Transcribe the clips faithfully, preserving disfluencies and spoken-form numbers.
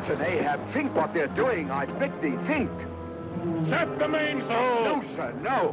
and Ahab think what they're doing. I bid thee think. Set the mainsail! No, sir, no.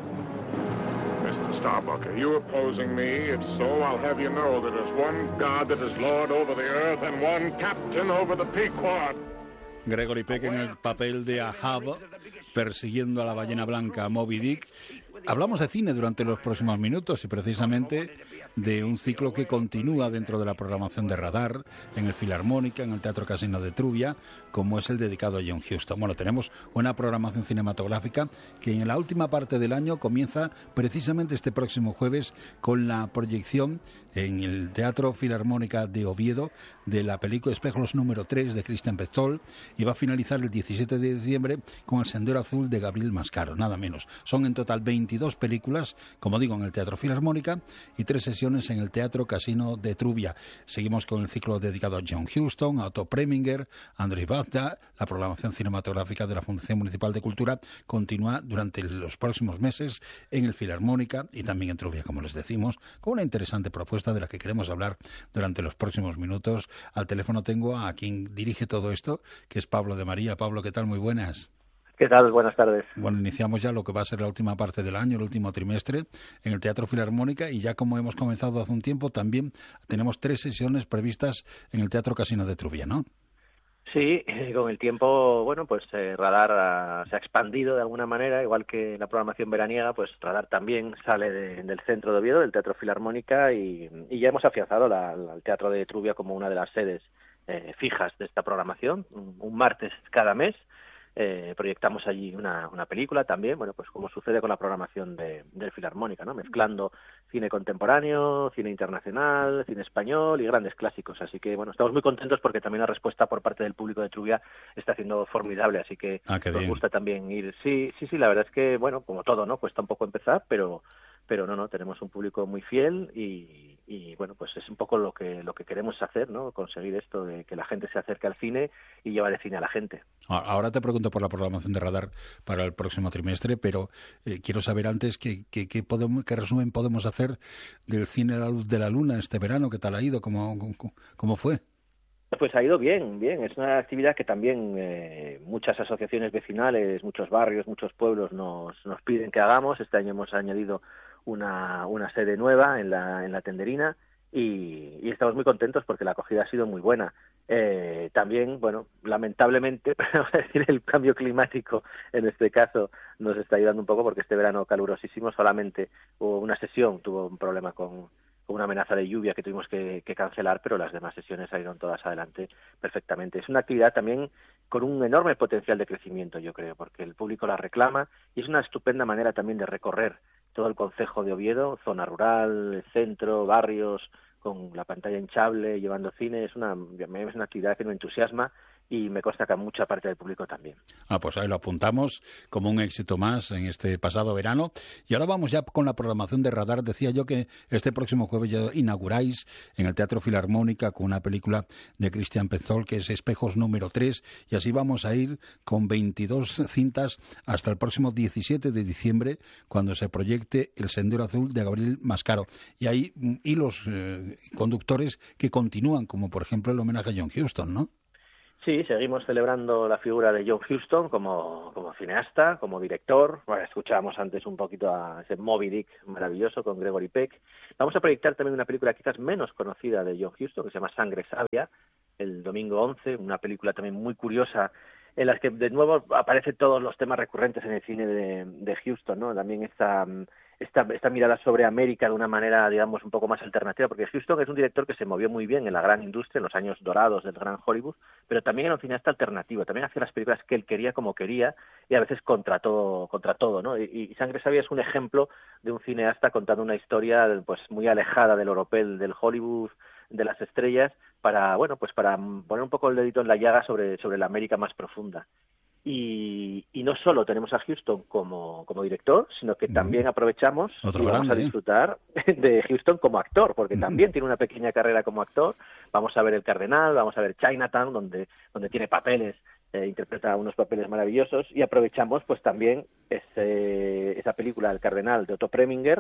Mister Starbuck, are you opposing me? If so, I'll have you know that there's one God that is Lord over the earth and one captain over the Pequod. Gregory Peck en el papel de Ahab, persiguiendo a la ballena blanca, a Moby Dick. Hablamos de cine durante los próximos minutos y precisamente de un ciclo que continúa dentro de la programación de Radar, en el Filarmónica, en el Teatro Casino de Trubia, como es el dedicado a John Huston. Bueno, tenemos una programación cinematográfica que en la última parte del año comienza precisamente este próximo jueves con la proyección en el Teatro Filarmónica de Oviedo de la película Espejos número tres de Christian Petzold y va a finalizar el diecisiete de diciembre con El Sendero Azul de Gabriel Mascaro, nada menos. Son en total veintidós películas, como digo, en el Teatro Filarmónica y tres sesiones en el Teatro Casino de Trubia. Seguimos con el ciclo dedicado a John Huston, a Otto Preminger, a Andrzej Wajda. La programación cinematográfica de la Fundación Municipal de Cultura continúa durante los próximos meses en el Filarmónica y también en Trubia, como les decimos, con una interesante propuesta de la que queremos hablar durante los próximos minutos. Al teléfono tengo a quien dirige todo esto, que es Pablo de María. Pablo, ¿qué tal? Muy buenas. ¿Qué tal? Buenas tardes. Bueno, iniciamos ya lo que va a ser la última parte del año, el último trimestre, en el Teatro Filarmónica y ya como hemos comenzado hace un tiempo, también tenemos tres sesiones previstas en el Teatro Casino de Trubia, ¿no? Sí, con el tiempo, bueno, pues eh, Radar uh, se ha expandido de alguna manera, igual que la programación veraniega, pues Radar también sale de, del centro de Oviedo, del Teatro Filarmónica, y, y ya hemos afianzado la, la, el Teatro de Trubia como una de las sedes eh, fijas de esta programación, un, un martes cada mes. Eh, proyectamos allí una, una película también, bueno, pues como sucede con la programación de, del Filarmónica, ¿no? Mezclando cine contemporáneo, cine internacional, cine español y grandes clásicos. Así que, bueno, estamos muy contentos porque también la respuesta por parte del público de Trubia está siendo formidable, así que ah, nos bien. gusta también ir. Sí, sí, sí, la verdad es que, bueno, como todo, ¿no? Cuesta un poco empezar, pero pero no, no, tenemos un público muy fiel y, y bueno, pues es un poco lo que lo que queremos hacer, ¿no? Conseguir esto de que la gente se acerque al cine y llevar el cine a la gente. Ahora te pregunto por la programación de Radar para el próximo trimestre, pero eh, quiero saber antes qué qué qué podemos qué resumen podemos hacer del cine a la luz de la luna este verano. ¿Qué tal ha ido? ¿Cómo cómo, cómo fue? Pues ha ido bien, bien. Es una actividad que también eh, muchas asociaciones vecinales, muchos barrios, muchos pueblos nos nos piden que hagamos. Este año hemos añadido una una sede nueva en la en la Tenderina y, y estamos muy contentos porque la acogida ha sido muy buena. Eh, también, bueno, lamentablemente, vamos a decir, el cambio climático en este caso nos está ayudando un poco porque este verano calurosísimo solamente hubo una sesión, tuvo un problema con con una amenaza de lluvia que tuvimos que, que cancelar, pero las demás sesiones salieron todas adelante perfectamente. Es una actividad también con un enorme potencial de crecimiento, yo creo, porque el público la reclama y es una estupenda manera también de recorrer todo el concejo de Oviedo, zona rural, centro, barrios, con la pantalla hinchable, llevando cine. Es una, es una actividad que me entusiasma y me consta que a mucha parte del público también. Ah, pues ahí lo apuntamos como un éxito más en este pasado verano. Y ahora vamos ya con la programación de Radar. Decía yo que este próximo jueves ya inauguráis en el Teatro Filarmónica con una película de Christian Petzold que es Espejos número tres y así vamos a ir con veintidós cintas hasta el próximo diecisiete de diciembre cuando se proyecte El Sendero Azul de Gabriel Mascaro. Y hay hilos eh, conductores que continúan, como por ejemplo el homenaje a John Huston, ¿no? Sí, seguimos celebrando la figura de John Huston como, como cineasta, como director. Bueno, escuchábamos antes un poquito a ese Moby Dick maravilloso con Gregory Peck. Vamos a proyectar también una película quizás menos conocida de John Huston que se llama Sangre Sabia, el domingo once, una película también muy curiosa en la que de nuevo aparecen todos los temas recurrentes en el cine de, de Huston, ¿no? También esta... Esta, esta mirada sobre América de una manera, digamos, un poco más alternativa, porque Huston es un director que se movió muy bien en la gran industria, en los años dorados del gran Hollywood, pero también era un cineasta alternativo, también hacía las películas que él quería como quería y a veces contra todo, contra todo, ¿no? Y, y Sangre Sabia es un ejemplo de un cineasta contando una historia pues muy alejada del oropel del Hollywood, de las estrellas, para, bueno, pues para poner un poco el dedito en la llaga sobre, sobre la América más profunda. Y, y no solo tenemos a Huston como, como director, sino que también aprovechamos Otro y vamos grande, a disfrutar ¿eh? de Huston como actor, porque también tiene una pequeña carrera como actor. Vamos a ver El Cardenal, vamos a ver Chinatown, donde, donde tiene papeles, eh, interpreta unos papeles maravillosos, y aprovechamos pues también ese, esa película El Cardenal de Otto Preminger,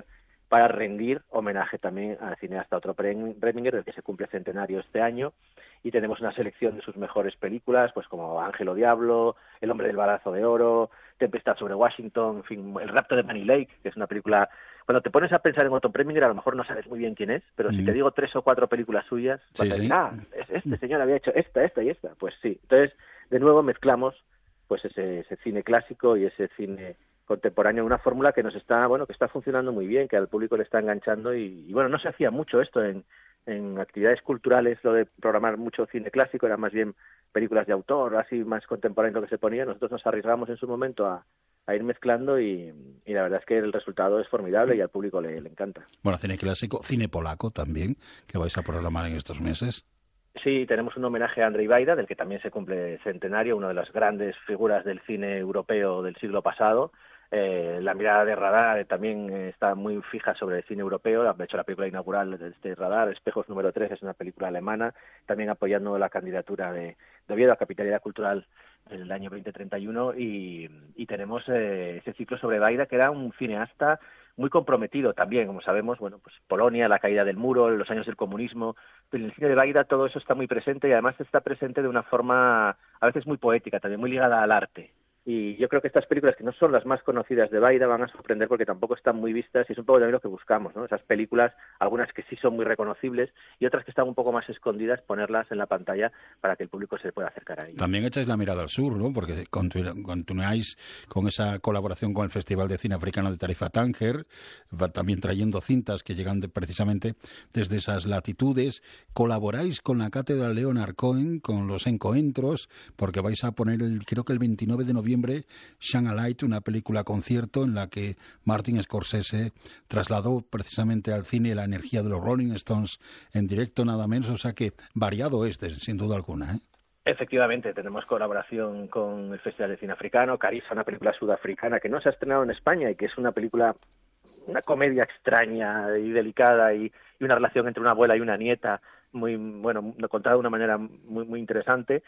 para rendir homenaje también al cineasta Otto Preminger, del que se cumple centenario este año, y tenemos una selección de sus mejores películas, pues como Ángel o Diablo, El hombre del balazo de oro, Tempestad sobre Washington, en fin, El rapto de Manny Lake, que es una película... Cuando te pones a pensar en Otto Preminger, a lo mejor no sabes muy bien quién es, pero mm. si te digo tres o cuatro películas suyas, vas sí, a decir, sí. ah, este señor había hecho esta, esta y esta. Pues sí. Entonces, de nuevo mezclamos pues ese, ese cine clásico y ese cine contemporáneo, una fórmula que nos está, bueno, que está funcionando muy bien, que al público le está enganchando y, y bueno, no se hacía mucho esto en, en actividades culturales, lo de programar mucho cine clásico, era más bien películas de autor, así más contemporáneo lo que se ponía. Nosotros nos arriesgamos en su momento a a ir mezclando y, y la verdad es que el resultado es formidable y al público le, le encanta. Bueno, cine clásico, cine polaco también, que vais a programar en estos meses. Sí, tenemos un homenaje a Andrzej Wajda, del que también se cumple centenario, una de las grandes figuras del cine europeo del siglo pasado. Eh, la mirada de Radar también está muy fija sobre el cine europeo. De hecho, la película inaugural de este Radar, Espejos número tres, es una película alemana, también apoyando la candidatura de, de Oviedo a Capitalidad Cultural en el año veinte treinta y uno, y, y tenemos eh, ese ciclo sobre Wajda, que era un cineasta muy comprometido también, como sabemos, bueno, pues Polonia, la caída del muro, los años del comunismo, pero en el cine de Wajda todo eso está muy presente y además está presente de una forma a veces muy poética, también muy ligada al arte. Y yo creo que estas películas, que no son las más conocidas de Wajda, van a sorprender porque tampoco están muy vistas y es un poco también lo que buscamos, ¿no? Esas películas, algunas que sí son muy reconocibles y otras que están un poco más escondidas, ponerlas en la pantalla para que el público se pueda acercar a ellas. También echáis la mirada al sur, ¿no? Porque continu- continuáis con esa colaboración con el Festival de Cine Africano de Tarifa Tánger, también trayendo cintas que llegan de, precisamente desde esas latitudes. Colaboráis con la Cátedra Leonard Cohen, con los encuentros, porque vais a poner, el, creo que el veintinueve de noviembre, Shine a Light, una película concierto en la que Martin Scorsese trasladó precisamente al cine la energía de los Rolling Stones en directo, nada menos, o sea que variado este, sin duda alguna, ¿eh? Efectivamente, tenemos colaboración con el Festival de Cine Africano, Carissa, una película sudafricana que no se ha estrenado en España y que es una película, una comedia extraña y delicada y, y una relación entre una abuela y una nieta muy, bueno, contada de una manera muy muy interesante,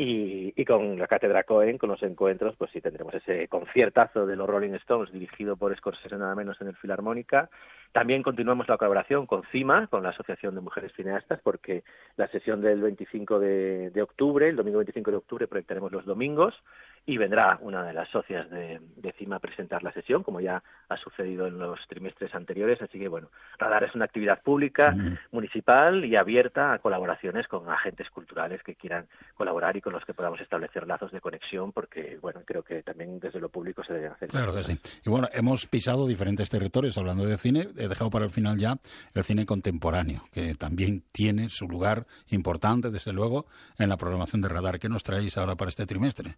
y, y con la Cátedra Cohen, con los encuentros, pues sí tendremos ese conciertazo de los Rolling Stones dirigido por Scorsese nada menos en el Filarmónica. También continuamos la colaboración con CIMA, con la Asociación de Mujeres Cineastas, porque la sesión del veinticinco de, de octubre, el domingo veinticinco de octubre, proyectaremos los domingos y vendrá una de las socias de, de CIMA a presentar la sesión, como ya ha sucedido en los trimestres anteriores. Así que, bueno, Radar es una actividad pública, mm. municipal y abierta a colaboraciones con agentes culturales que quieran colaborar y con los que podamos establecer lazos de conexión, porque, bueno, creo que también desde lo público se deben hacer. Claro que sí. Y bueno, hemos pisado diferentes territorios hablando de cine. He dejado para el final ya el cine contemporáneo, que también tiene su lugar importante, desde luego, en la programación de Radar. ¿Qué nos traéis ahora para este trimestre?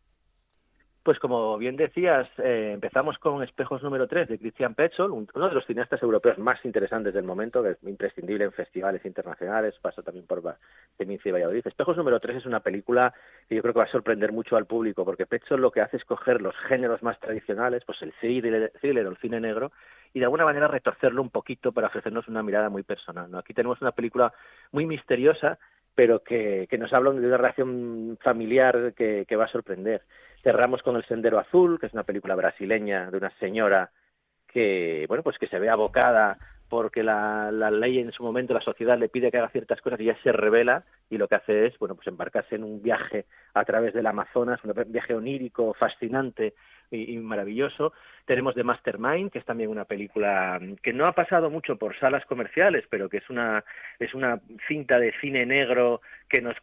Pues como bien decías, eh, empezamos con Espejos número tres de Christian Petzold, uno de los cineastas europeos más interesantes del momento, que es imprescindible en festivales internacionales, pasa también por Venice y Valladolid. Espejos número tres es una película que yo creo que va a sorprender mucho al público, porque Petzold lo que hace es coger los géneros más tradicionales, pues el thriller, thriller o el cine negro, y de alguna manera retorcerlo un poquito para ofrecernos una mirada muy personal, ¿no? Aquí tenemos una película muy misteriosa, pero que, que nos habla de una relación familiar que, que va a sorprender. Cerramos con El Sendero Azul, que es una película brasileña de una señora que, bueno, pues que se ve abocada porque la, la ley en su momento, la sociedad le pide que haga ciertas cosas y ella se revela y lo que hace es, bueno, pues embarcarse en un viaje a través del Amazonas, un viaje onírico, fascinante y, y maravilloso. Tenemos The Mastermind, que es también una película que no ha pasado mucho por salas comerciales, pero que es una es una cinta de cine negro que nos